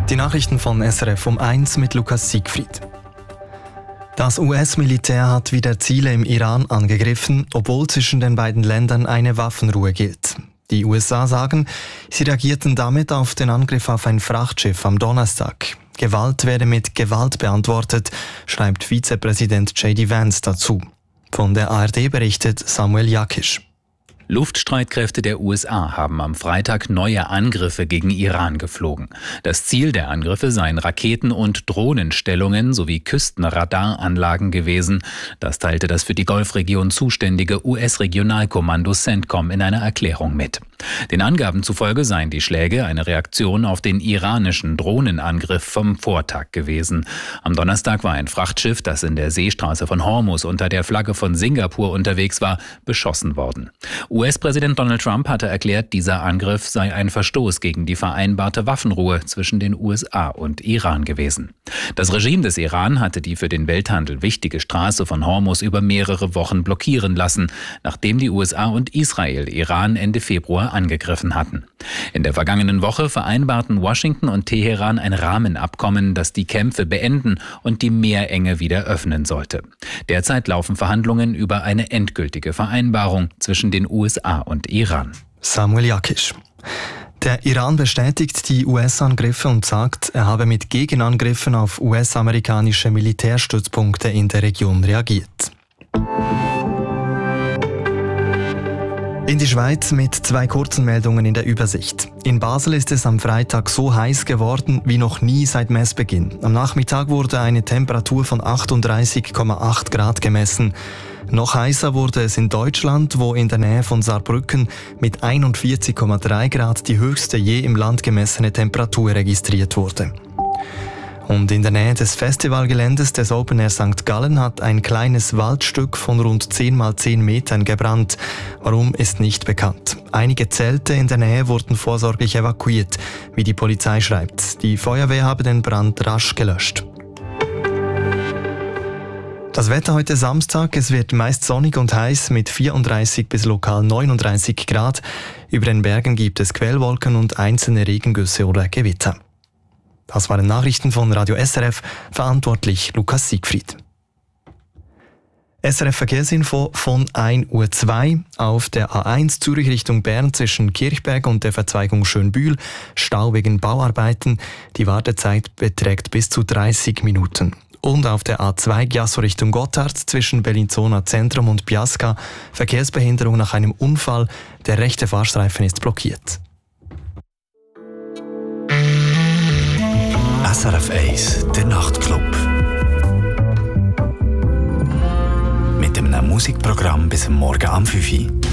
Die Nachrichten von SRF um 1 mit Lukas Siegfried. Das US-Militär hat wieder Ziele im Iran angegriffen, obwohl zwischen den beiden Ländern eine Waffenruhe gilt. Die USA sagen, sie reagierten damit auf den Angriff auf ein Frachtschiff am Donnerstag. Gewalt werde mit Gewalt beantwortet, schreibt Vizepräsident J.D. Vance dazu. Von der ARD berichtet Samuel Jakisch. Luftstreitkräfte der USA haben am Freitag neue Angriffe gegen Iran geflogen. Das Ziel der Angriffe seien Raketen- und Drohnenstellungen sowie Küstenradaranlagen gewesen. Das teilte das für die Golfregion zuständige US-Regionalkommando CENTCOM in einer Erklärung mit. Den Angaben zufolge seien die Schläge eine Reaktion auf den iranischen Drohnenangriff vom Vortag gewesen. Am Donnerstag war ein Frachtschiff, das in der Seestraße von Hormuz unter der Flagge von Singapur unterwegs war, beschossen worden. US-Präsident Donald Trump hatte erklärt, dieser Angriff sei ein Verstoß gegen die vereinbarte Waffenruhe zwischen den USA und Iran gewesen. Das Regime des Iran hatte die für den Welthandel wichtige Straße von Hormuz über mehrere Wochen blockieren lassen, nachdem die USA und Israel Iran Ende Februar angegriffen hatten. In der vergangenen Woche vereinbarten Washington und Teheran ein Rahmenabkommen, das die Kämpfe beenden und die Meerenge wieder öffnen sollte. Derzeit laufen Verhandlungen über eine endgültige Vereinbarung zwischen den USA und Iran. Samuel Jakisch. Der Iran bestätigt die US-Angriffe und sagt, er habe mit Gegenangriffen auf US-amerikanische Militärstützpunkte in der Region reagiert. In die Schweiz mit 2 kurzen Meldungen in der Übersicht. In Basel ist es am Freitag so heiß geworden wie noch nie seit Messbeginn. Am Nachmittag wurde eine Temperatur von 38,8 Grad gemessen. Noch heißer wurde es in Deutschland, wo in der Nähe von Saarbrücken mit 41,3 Grad die höchste je im Land gemessene Temperatur registriert wurde. Und in der Nähe des Festivalgeländes des Open Air St. Gallen hat ein kleines Waldstück von rund 10 x 10 Metern gebrannt. Warum, ist nicht bekannt. Einige Zelte in der Nähe wurden vorsorglich evakuiert, wie die Polizei schreibt. Die Feuerwehr habe den Brand rasch gelöscht. Das Wetter heute Samstag, es wird meist sonnig und heiß mit 34 bis lokal 39 Grad. Über den Bergen gibt es Quellwolken und einzelne Regengüsse oder Gewitter. Das waren Nachrichten von Radio SRF, verantwortlich Lukas Siegfried. SRF Verkehrsinfo von 1:02 Uhr auf der A1 Zürich Richtung Bern zwischen Kirchberg und der Verzweigung Schönbühl. Stau wegen Bauarbeiten. Die Wartezeit beträgt bis zu 30 Minuten. Und auf der A2 Giasso Richtung Gotthard zwischen Bellinzona Zentrum und Biasca Verkehrsbehinderung nach einem Unfall. Der rechte Fahrstreifen ist blockiert. SRF 1, der Nachtclub. Mit einem Musikprogramm bis Morgen am 5 Uhr.